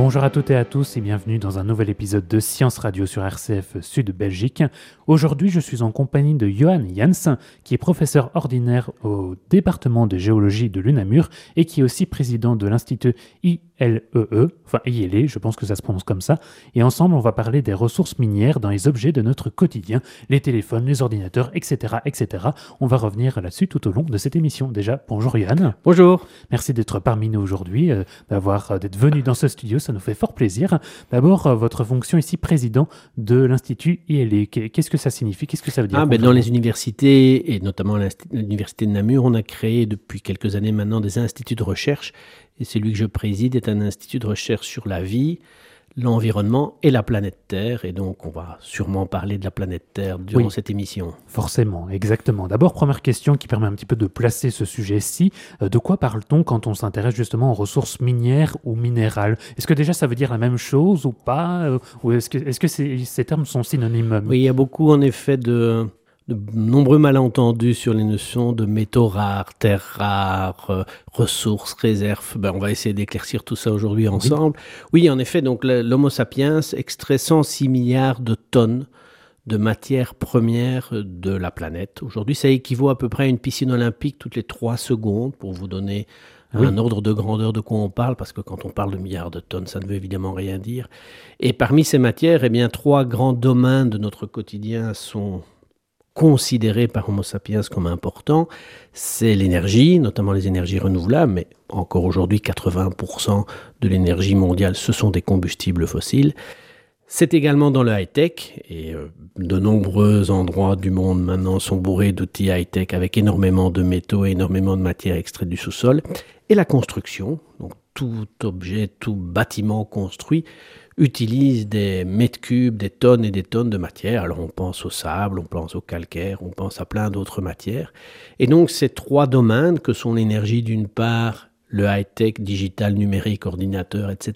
Bonjour à toutes et à tous et bienvenue dans un nouvel épisode de Science Radio sur RCF Sud Belgique. Aujourd'hui, je suis en compagnie de Johan Jans, qui est professeur ordinaire au département de géologie de l'UNAMUR et qui est aussi président de l'Institut ILEE, je pense que ça se prononce comme ça. Et ensemble, on va parler des ressources minières dans les objets de notre quotidien, les téléphones, les ordinateurs, etc., etc. On va revenir là-dessus tout au long de cette émission. Déjà, bonjour Johan. Bonjour. Merci d'être parmi nous aujourd'hui, d'être venu dans ce studio, ça nous fait fort plaisir. D'abord, votre fonction ici, président de l'Institut ILE, qu'est-ce que ça signifie? Qu'est-ce que ça veut dire? Dans les universités, et notamment l'Université de Namur, on a créé depuis quelques années maintenant des instituts de recherche. Et celui que je préside est un institut de recherche sur la vie, l'environnement et la planète Terre. Et donc, on va sûrement parler de la planète Terre durant cette émission. Forcément, exactement. D'abord, première question qui permet un petit peu de placer ce sujet-ci. De quoi parle-t-on quand on s'intéresse justement aux ressources minières ou minérales? Est-ce que déjà ça veut dire la même chose ou pas? Ou est-ce que ces termes sont synonymes? Oui, il y a beaucoup en effet de nombreux malentendus sur les notions de métaux rares, terres rares, ressources, réserves. On va essayer d'éclaircir tout ça aujourd'hui ensemble. Oui, en effet, donc l'Homo sapiens extrait 106 milliards de tonnes de matières premières de la planète. Aujourd'hui, ça équivaut à peu près à une piscine olympique toutes les 3 secondes, pour vous donner un ordre de grandeur de quoi on parle, parce que quand on parle de milliards de tonnes, ça ne veut évidemment rien dire. Et parmi ces matières, 3 grands domaines de notre quotidien sont considéré par Homo sapiens comme important, c'est l'énergie, notamment les énergies renouvelables, mais encore aujourd'hui 80% de l'énergie mondiale, ce sont des combustibles fossiles. C'est également dans le high-tech, et de nombreux endroits du monde maintenant sont bourrés d'outils high-tech avec énormément de métaux et énormément de matières extraites du sous-sol. Et la construction, donc tout objet, tout bâtiment construit utilise des mètres cubes, des tonnes et des tonnes de matière. Alors on pense au sable, on pense au calcaire, on pense à plein d'autres matières. Et donc ces 3 domaines que sont l'énergie d'une part, le high-tech, digital, numérique, ordinateur, etc.,